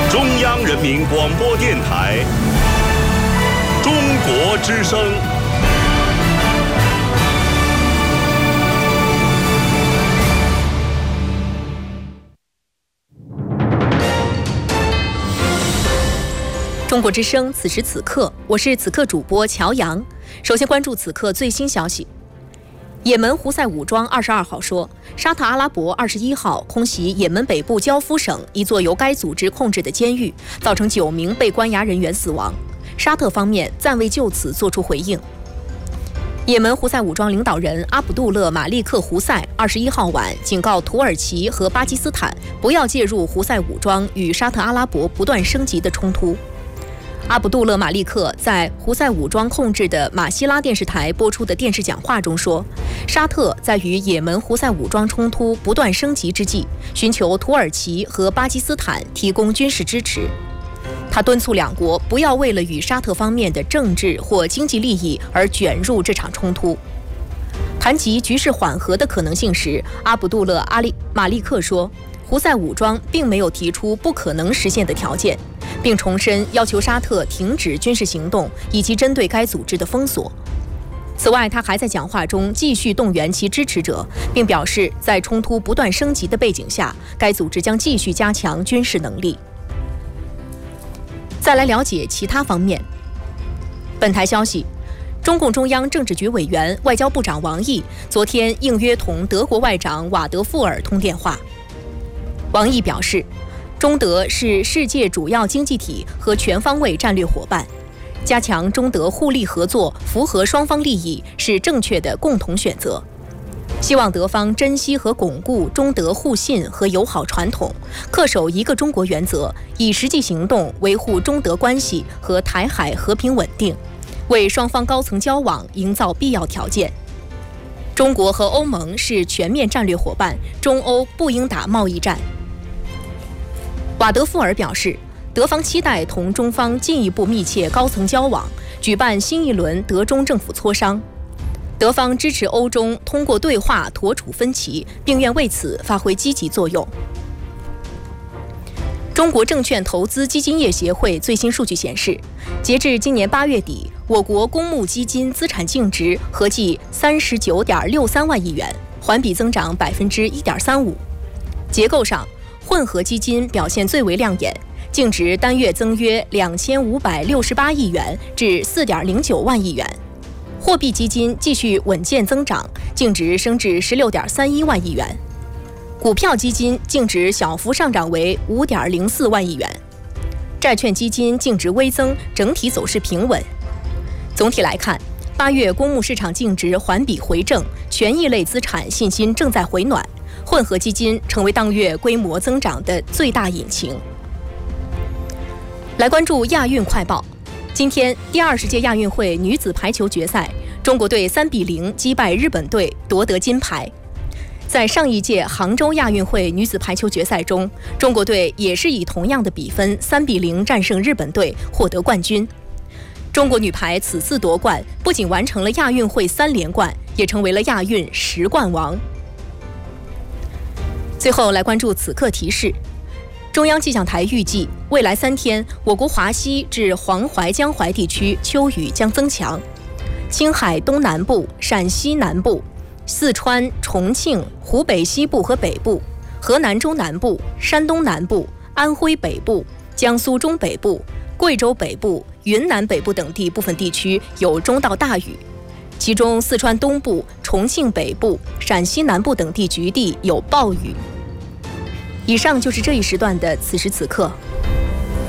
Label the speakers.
Speaker 1: 中央人民广播电台中国之声。
Speaker 2: 中国之声，此时此刻，我是此刻主播乔阳。首先关注此刻最新消息。也门胡塞武装22号说，沙特阿拉伯21号空袭也门北部焦夫省一座由该组织控制的监狱，造成9名被关押人员死亡。沙特方面暂未就此作出回应。也门胡塞武装领导人阿卜杜勒马利克胡塞21号晚警告土耳其和巴基斯坦不要介入胡塞武装与沙特阿拉伯不断升级的冲突。阿卜杜勒马利克在胡塞武装控制的马希拉电视台播出的电视讲话中说，沙特在与也门胡塞武装冲突不断升级之际，寻求土耳其和巴基斯坦提供军事支持。他敦促两国不要为了与沙特方面的政治或经济利益而卷入这场冲突。谈及局势缓和的可能性时，阿卜杜勒马利克说，胡塞武装并没有提出不可能实现的条件，并重申要求沙特停止军事行动以及针对该组织的封锁。此外，他还在讲话中继续动员其支持者，并表示在冲突不断升级的背景下，该组织将继续加强军事能力。再来了解其他方面。本台消息，中共中央政治局委员、外交部长王毅昨天应约同德国外长瓦德富尔通电话。王毅表示，中德是世界主要经济体和全方位战略伙伴，加强中德互利合作，符合双方利益，是正确的共同选择。希望德方珍惜和巩固中德互信和友好传统，恪守一个中国原则，以实际行动维护中德关系和台海和平稳定，为双方高层交往营造必要条件。中国和欧盟是全面战略伙伴，中欧不应打贸易战。瓦德富尔表示，德方期待同中方进一步密切高层交往，举办新一轮德中政府磋商。德方支持欧中通过对话妥处分歧，并愿为此发挥积极作用。中国证券投资基金业协会最新数据显示，截至今年8月底，我国公募基金资产净值合计39.63万亿元，环比增长1.35%。结构上，混合基金表现最为亮眼，净值单月增约2568亿元至4.09万亿元。货币基金继续稳健增长，净值升至16.31万亿元。股票基金净值小幅上涨为5.04万亿元。债券基金净值微增，整体走势平稳。总体来看，8月公募市场净值环比回正，权益类资产信心正在回暖，混合基金成为当月规模增长的最大引擎。来关注亚运快报。今天第20届亚运会女子排球决赛，中国队3-0击败日本队，夺得金牌。在上一届杭州亚运会女子排球决赛中，中国队也是以同样的比分3-0战胜日本队，获得冠军。中国女排此次夺冠，不仅完成了亚运会3连冠，也成为了亚运10冠王。最后来关注此刻提示。中央气象台预计，未来3天，我国华西至黄淮江淮地区秋雨将增强，青海东南部、陕西南部、四川、重庆、湖北西部和北部、河南中南部、山东南部、安徽北部、江苏中北部、贵州北部、云南北部等地部分地区有中到大雨，其中四川东部、重庆北部、陕西南部等地局地有暴雨。以上就是这一时段的此时此刻，